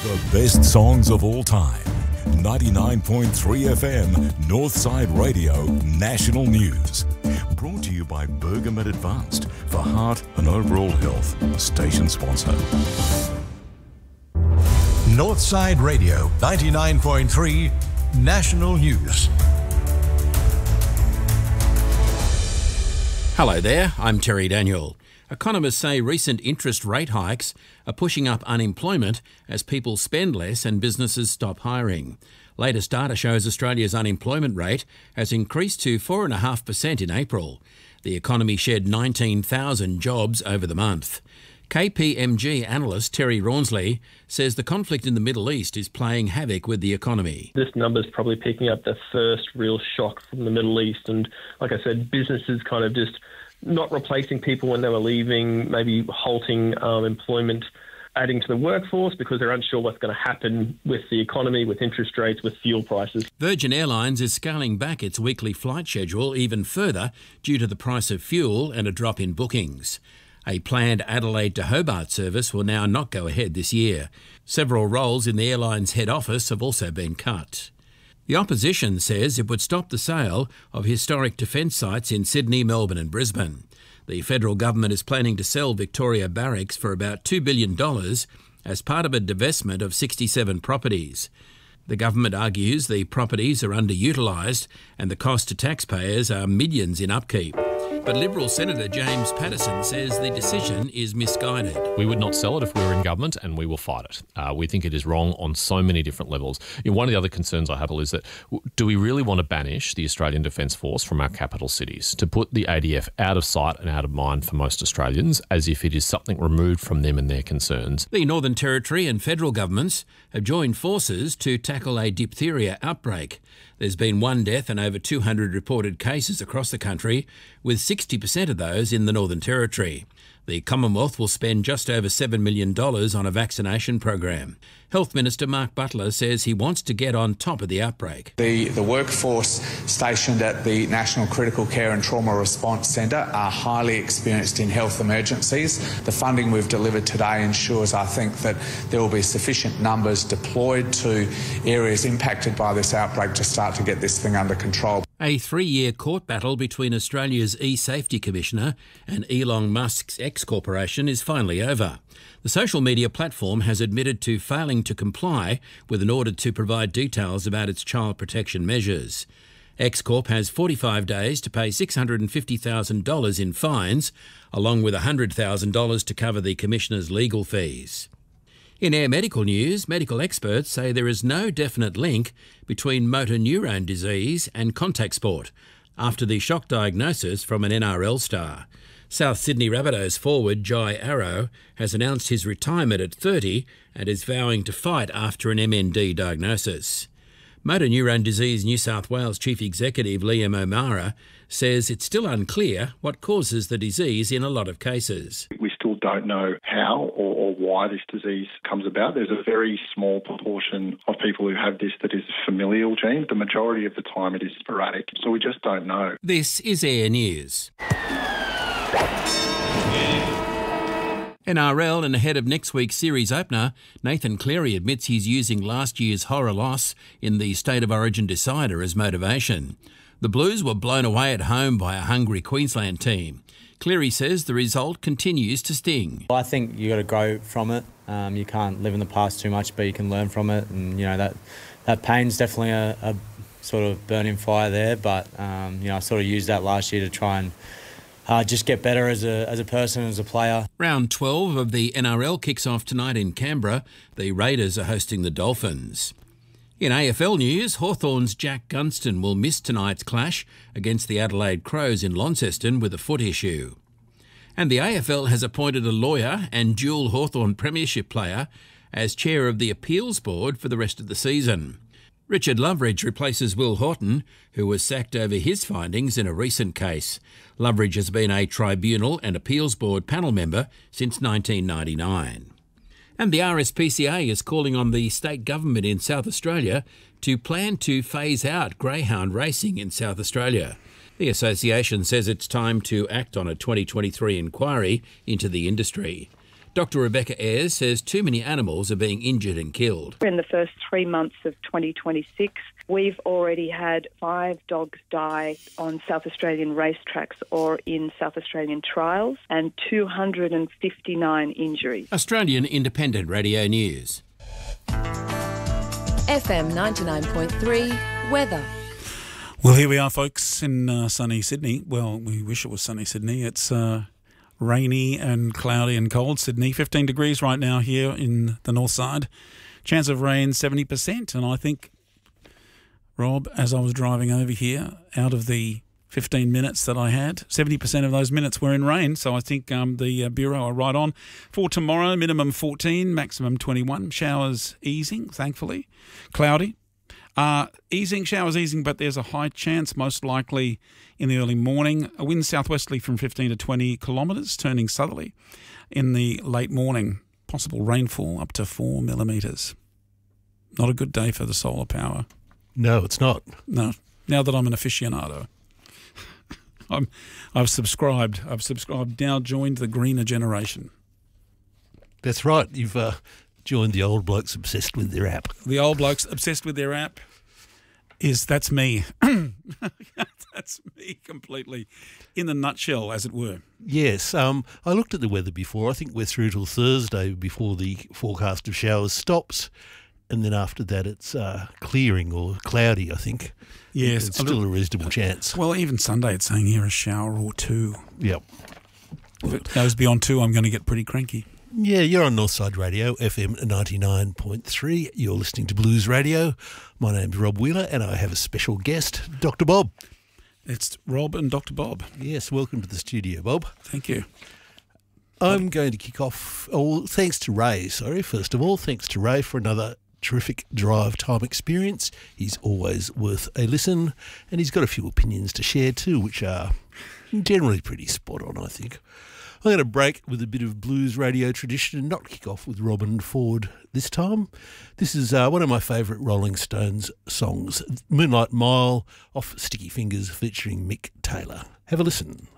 The best songs of all time. 99.3 FM, Northside Radio, National News. Brought to you by Bergamet Advanced for heart and overall health. Station sponsor. Northside Radio, 99.3 National News. Hello there, I'm Terry Daniel. Economists say recent interest rate hikes are pushing up unemployment as people spend less and businesses stop hiring. Latest data shows Australia's unemployment rate has increased to 4.5% in April. The economy shed 19,000 jobs over the month. KPMG analyst Terry Rawnsley says the conflict in the Middle East is playing havoc with the economy. This number's probably picking up the first real shock from the Middle East. And like I said, businesses kind of just not replacing people when they were leaving, maybe halting employment, adding to the workforce because they're unsure what's going to happen with the economy, with interest rates, with fuel prices. Virgin Airlines is scaling back its weekly flight schedule even further due to the price of fuel and a drop in bookings. A planned Adelaide to Hobart service will now not go ahead this year. Several roles in the airline's head office have also been cut. The opposition says it would stop the sale of historic defence sites in Sydney, Melbourne and Brisbane. The federal government is planning to sell Victoria Barracks for about $2 billion as part of a divestment of 67 properties. The government argues the properties are underutilised and the cost to taxpayers are millions in upkeep. But Liberal Senator James Paterson says the decision is misguided. We would not sell it if we were in government, and we will fight it. We think it is wrong on so many different levels. One of the other concerns I have is that do we really want to banish the Australian Defence Force from our capital cities, to put the ADF out of sight and out of mind for most Australians, as if it is something removed from them and their concerns? The Northern Territory and federal governments have joined forces to tackle a diphtheria outbreak. There's been one death and over 200 reported cases across the country, with 60% of those in the Northern Territory. The Commonwealth will spend just over $7 million on a vaccination program. Health Minister Mark Butler says he wants to get on top of the outbreak. The workforce stationed at the National Critical Care and Trauma Response Centre are highly experienced in health emergencies. The funding we've delivered today ensures, I think, that there will be sufficient numbers deployed to areas impacted by this outbreak to start to get this thing under control. A 3-year court battle between Australia's e-safety commissioner and Elon Musk's X Corporation is finally over. The social media platform has admitted to failing to comply with an order to provide details about its child protection measures. X Corp has 45 days to pay $650,000 in fines, along with $100,000 to cover the commissioner's legal fees. In Air Medical news, medical experts say there is no definite link between motor neurone disease and contact sport after the shock diagnosis from an NRL star. South Sydney Rabbitohs forward Jai Arrow has announced his retirement at 30 and is vowing to fight after an MND diagnosis. Motor neurone disease New South Wales Chief Executive Liam O'Mara says it's still unclear what causes the disease in a lot of cases. We still don't know how or why this disease comes about. There's a very small proportion of people who have this that is a familial gene. The majority of the time it is sporadic, so we just don't know. This is Air News. NRL and ahead of next week's series opener, Nathan Cleary admits he's using last year's horror loss in the State of Origin decider as motivation. The Blues were blown away at home by a hungry Queensland team. Cleary says the result continues to sting. I think you got to grow from it. You can't live in the past too much, but you can learn from it. And that pain's definitely a sort of burning fire there. But I sort of used that last year to try and just get better as a person, as a player. Round 12 of the NRL kicks off tonight in Canberra. The Raiders are hosting the Dolphins. In AFL news, Hawthorn's Jack Gunston will miss tonight's clash against the Adelaide Crows in Launceston with a foot issue. And the AFL has appointed a lawyer and dual Hawthorn premiership player as chair of the appeals board for the rest of the season. Richard Loveridge replaces Will Horton, who was sacked over his findings in a recent case. Loveridge has been a tribunal and appeals board panel member since 1999. And the RSPCA is calling on the state government in South Australia to plan to phase out greyhound racing in South Australia. The association says it's time to act on a 2023 inquiry into the industry. Dr Rebecca Ayres says too many animals are being injured and killed. In the first 3 months of 2026, we've already had 5 dogs die on South Australian racetracks or in South Australian trials and 259 injuries. Australian Independent Radio News. FM 99.3 weather. Well, here we are, folks, in sunny Sydney. Well, we wish it was sunny Sydney. It's rainy and cloudy and cold Sydney. 15 degrees right now here in the north side. Chance of rain 70%. And I think, Rob, as I was driving over here, out of the 15 minutes that I had, 70% of those minutes were in rain. So I think the Bureau are right on. For tomorrow, minimum 14, maximum 21. Showers easing, thankfully. Cloudy. Showers easing, but there's a high chance, most likely in the early morning. A wind southwesterly from 15 to 20 kilometres, turning southerly in the late morning. Possible rainfall up to 4 millimetres. Not a good day for the solar power. No, it's not. No. Now that I'm an aficionado, I've subscribed. Now joined the greener generation. That's right. You've joined the old blokes obsessed with their app. The old blokes obsessed with their app. That's me. That's me completely, in the nutshell, as it were. Yes. I looked at the weather before. I think we're through till Thursday before the forecast of showers stops. And then after that, it's clearing or cloudy, I think. Yes. It's still a reasonable chance. Well, even Sunday it's saying here a shower or two. Yep. If it goes beyond 2, I'm going to get pretty cranky. Yeah, you're on Northside Radio, FM 99.3. You're listening to Blues Radio. My name's Rob Wheeler, and I have a special guest, Dr. Bob. It's Rob and Dr. Bob. Yes, welcome to the studio, Bob. Thank you. I'm going to kick off, thanks to Ray, first of all, thanks to Ray for another terrific drive time experience. He's always worth a listen, and he's got a few opinions to share too, which are generally pretty spot on, I think. I'm going to break with a bit of blues radio tradition and not kick off with Robin Ford this time. This is one of my favourite Rolling Stones songs, Moonlight Mile, off Sticky Fingers, featuring Mick Taylor. Have a listen.